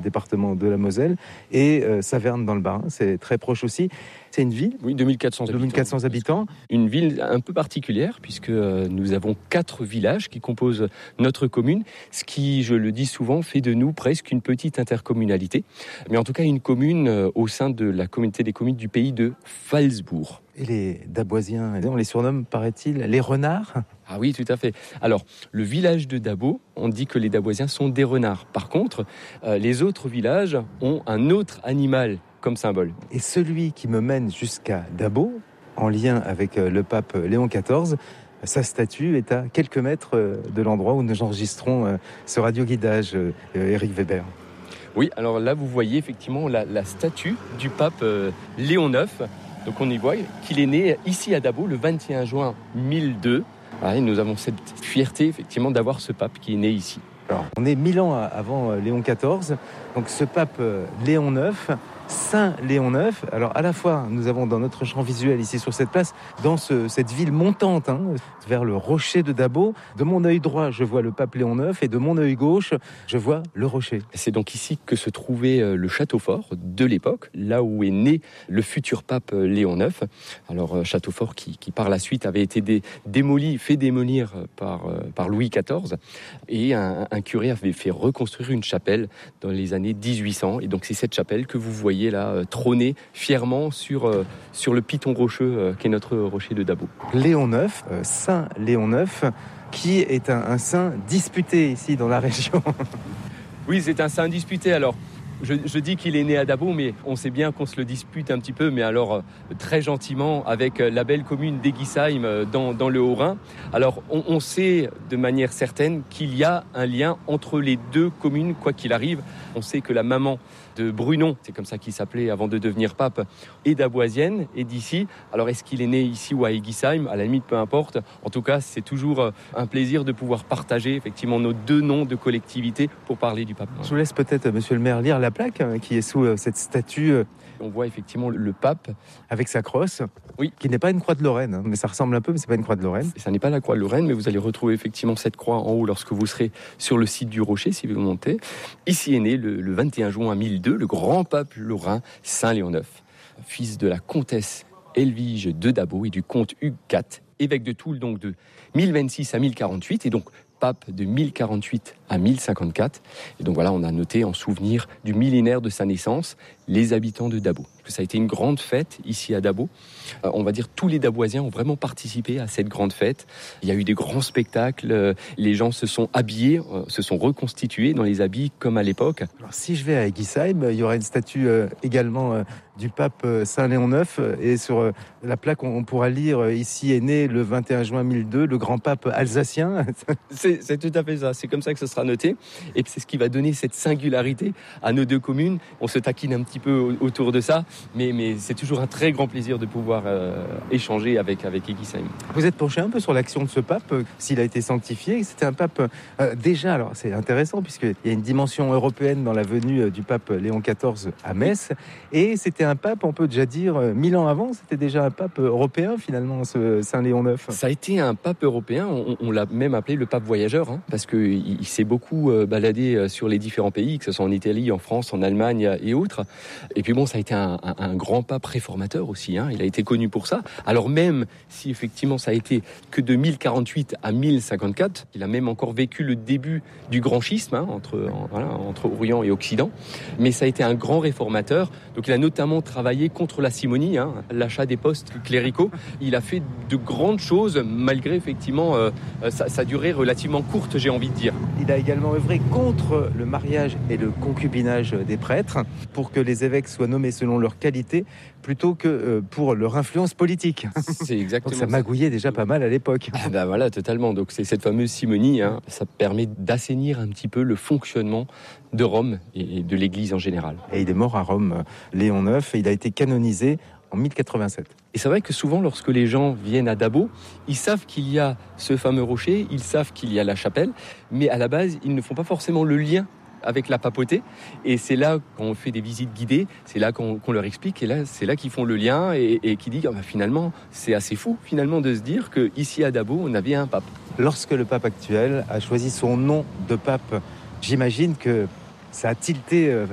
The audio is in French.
département de la Moselle, et Saverne dans le Bas-Rhin, c'est très proche aussi. C'est une ville. Oui, 2400 habitants. Une ville un peu particulière puisque nous avons 4 villages qui composent notre commune, ce qui, je le dis souvent, fait de nous presque une petite intercommunalité. Mais en tout cas, une commune au sein de la communauté des communes du pays de Phalsbourg. Et les Daboisiens, on les surnomme, paraît-il, les renards ? Ah oui, tout à fait. Alors, le village de Dabo, on dit que les Daboisiens sont des renards. Par contre, les autres villages ont un autre animal comme symbole. Et celui qui me mène jusqu'à Dabo, en lien avec le pape Léon XIV, sa statue est à quelques mètres de l'endroit où nous enregistrons ce radioguidage, Éric Weber. Oui, alors là, vous voyez effectivement la statue du pape Léon IX. Donc on y voit qu'il est né ici à Dabo le 21 juin 1002. Et nous avons cette fierté effectivement d'avoir ce pape qui est né ici. Alors, on est 1000 ans avant Léon XIV, donc ce pape Léon IX, Saint Léon IX. Alors à la fois, nous avons dans notre champ visuel ici sur cette place, dans cette ville montante, vers le rocher de Dabo, de mon œil droit, je vois le pape Léon IX et de mon œil gauche, je vois le rocher. C'est donc ici que se trouvait le château fort de l'époque, là où est né le futur pape Léon IX. Alors château fort qui par la suite avait été fait démolir par Louis XIV, et un curé avait fait reconstruire une chapelle dans les années 1800. Et donc c'est cette chapelle que vous voyez là trôner fièrement sur le piton rocheux qui est notre rocher de Dabo. Léon IX, Saint Léon IX, qui est un saint disputé ici dans la région. Oui, c'est un saint disputé. Alors, je dis qu'il est né à Dabo, mais on sait bien qu'on se le dispute un petit peu, mais alors très gentiment avec la belle commune d'Eguisheim dans le Haut-Rhin. Alors, on sait de manière certaine qu'il y a un lien entre les deux communes, quoi qu'il arrive. On sait que la maman de Brunon, c'est comme ça qu'il s'appelait avant de devenir pape, est daboisienne, et d'ici. Alors est-ce qu'il est né ici ou à Eguisheim ? À la limite, peu importe. En tout cas, c'est toujours un plaisir de pouvoir partager effectivement nos deux noms de collectivité pour parler du pape. Je vous laisse peut-être, monsieur le maire, lire la plaque qui est sous cette statue. On voit effectivement le pape avec sa crosse, oui, qui n'est pas une croix de Lorraine, mais ça ressemble un peu, mais c'est pas une croix de Lorraine. Ça n'est pas la croix de Lorraine, mais vous allez retrouver effectivement cette croix en haut lorsque vous serez sur le site du rocher, si vous montez. Ici est né le 21 juin 1002 le grand pape lorrain Saint Léon IX, fils de la comtesse Helvige de Dabo et du comte Hugues IV, évêque de Toul donc de 1026 à 1048, et donc pape de 1048 à 1054. Et donc voilà, on a noté en souvenir du millénaire de sa naissance les habitants de Dabo. Ça a été une grande fête ici à Dabo. On va dire tous les Daboisiens ont vraiment participé à cette grande fête. Il y a eu des grands spectacles, les gens se sont habillés, se sont reconstitués dans les habits comme à l'époque. Alors si je vais à Eguisheim, il y aura une statue également du pape Saint Léon IX, et sur la plaque on pourra lire ici est né le 21 juin 1002 le grand pape alsacien. C'est tout à fait ça, c'est comme ça que ce sera noté, et c'est ce qui va donner cette singularité à nos deux communes. On se taquine un petit peu autour de ça, mais c'est toujours un très grand plaisir de pouvoir échanger avec Eguisheim. Vous êtes penché un peu sur l'action de ce pape, s'il a été sanctifié. C'était un pape déjà, alors c'est intéressant puisqu'il y a une dimension européenne dans la venue du pape Léon XIV à Metz, et c'était un pape, on peut déjà dire, 1000 ans avant, c'était déjà un pape européen finalement, ce Saint Léon IX. Ça a été un pape européen, on l'a même appelé le pape voyageur, parce qu'il s'est beaucoup baladé sur les différents pays, que ce soit en Italie, en France, en Allemagne et autres. Et puis bon, ça a été un grand pape réformateur aussi, il a été connu pour ça. Alors même si effectivement ça a été que de 1048 à 1054, il a même encore vécu le début du grand schisme entre Orient et Occident, mais ça a été un grand réformateur. Donc il a notamment travaillé contre la simonie, l'achat des postes cléricaux. Il a fait de grandes choses malgré effectivement sa durée relativement courte, j'ai envie de dire. Il a également œuvré contre le mariage et le concubinage des prêtres, pour que les évêques soient nommés selon leur qualité plutôt que pour leur influence politique. C'est exactement. Donc ça magouillait déjà pas mal à l'époque. Voilà, totalement. Donc c'est cette fameuse simonie, ça permet d'assainir un petit peu le fonctionnement de Rome et de l'Église en général. Et il est mort à Rome, Léon IX, et il a été canonisé en 1087. Et c'est vrai que souvent, lorsque les gens viennent à Dabo, ils savent qu'il y a ce fameux rocher, ils savent qu'il y a la chapelle, mais à la base, ils ne font pas forcément le lien avec la papauté. Et c'est là, quand on fait des visites guidées, c'est là qu'on leur explique, et là, c'est là qu'ils font le lien et qu'ils disent finalement, c'est assez fou finalement de se dire qu'ici à Dabo, on avait un pape. Lorsque le pape actuel a choisi son nom de pape, j'imagine que ça a tilté